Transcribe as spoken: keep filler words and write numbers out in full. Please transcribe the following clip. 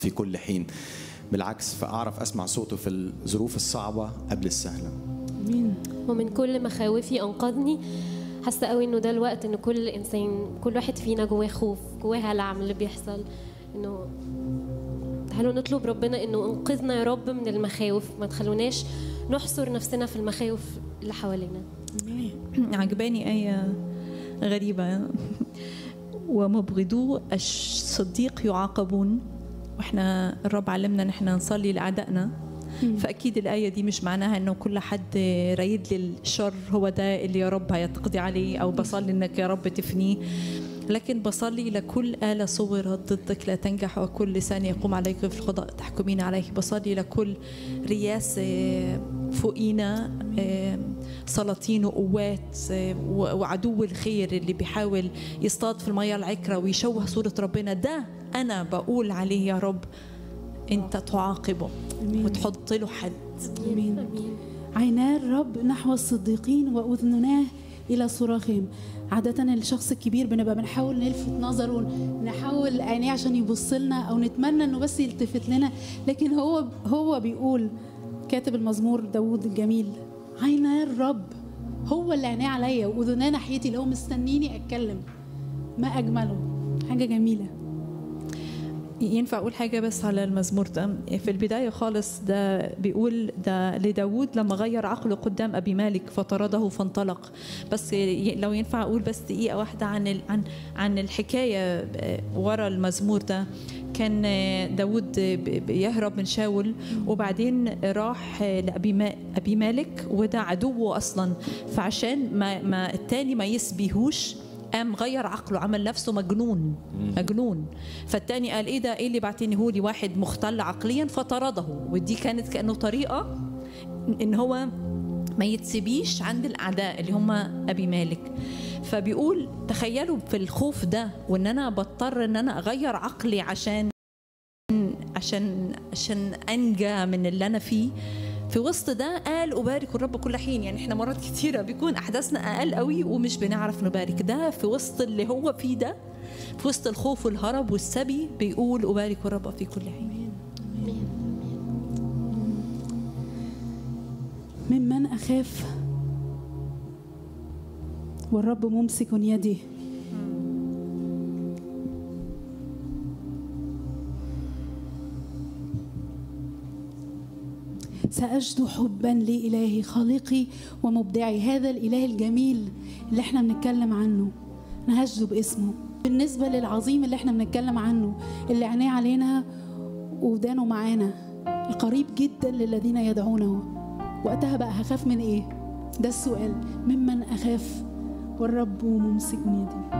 في كل حين. بالعكس، فأعرف أسمع صوته في الظروف الصعبة قبل السهلة. مين؟ ومن كل مخاوفي أنقذني. حاسة قوي إنه ده الوقت إنه كل إنسان، كل واحد فينا جواه خوف، جواه هلع من اللي بيحصل. إنه تعالوا نطلب ربنا إنه انقذنا يا رب من المخاوف، ما تخلوناش نحصر نفسنا في المخاوف اللي حوالينا. عجباني آية غريبة، ومبغضو الصديق يعاقبون. واحنا الرب علمنا ان احنا نصلي لاعدائنا، فاكيد الايه دي مش معناها انه كل حد رايد لي الشر هو ده اللي يا رب هيتقضي عليه، او بصلي انك يا رب تفنيه، لكن بصلي لكل آلة صورت ضدك لا تنجح، وكل لسان يقوم عليك في القضاء تحكمين عليه. بصلي لكل رياسة فوقينا، سلاطين وقوات وعدو الخير اللي بيحاول يصطاد في المياه العكرة ويشوه صورة ربنا، ده أنا بقول عليه يا رب أنت تعاقبه وتحط له حد. أمين. عينا الرب نحو الصديقين وأذنناه إلى صراخهم. عادة الشخص الكبير بنبقى بنحاول نلفت نظره، نحاول عينيه عشان يبص لنا، أو نتمنى إنه بس يلتفت لنا، لكن هو هو بيقول، كاتب المزمور داود الجميل، عينا الرب هو اللي عينيه عليا وأذناه ناحيتي، اللي هو مستنيني أتكلم. ما أجمله، حاجة جميلة. ينفع أقول حاجة بس على المزمور ده؟ في البداية خالص ده بيقول ده لداود لما غير عقله قدام أبي مالك فطرده فانطلق. بس لو ينفع أقول بس دقيقة واحدة عن عن عن الحكاية ورا المزمور ده. كان داود يهرب من شاول، وبعدين راح لأبي أبي مالك وده عدوه أصلا، فعشان ما, ما التاني ما يسبيهوش قام غير عقله، عمل نفسه مجنون مجنون. فالتاني قال ايه ده، ايه اللي بعتني هو لي واحد مختل عقليا، فطرده. ودي كانت كأنه طريقة ان هو ما يتسبيش عند الأعداء اللي هم أبي مالك. فبيقول تخيلوا في الخوف ده، وان انا بضطر ان انا اغير عقلي عشان عشان عشان انجى من اللي انا فيه. في وسط ده قال أبارك الرب كل حين. يعني احنا مرات كتيرة بيكون أحداثنا أقل قوي ومش بنعرف نبارك. ده في وسط اللي هو فيه ده، في وسط الخوف والهرب والسبي، بيقول أبارك الرب في كل حين. ممن أخاف والرب ممسك يده. سأجد حبا لإلهي خالقي ومبدعي. هذا الإله الجميل اللي احنا بنتكلم عنه، أنا هسجد باسمه. بالنسبة للعظيم اللي احنا بنتكلم عنه، اللي عينيه علينا ودانه معانا، القريب جدا للذين يدعونه، وقتها بقى هخاف من ايه؟ ده السؤال. ممن أخاف والرب ممسك يدي.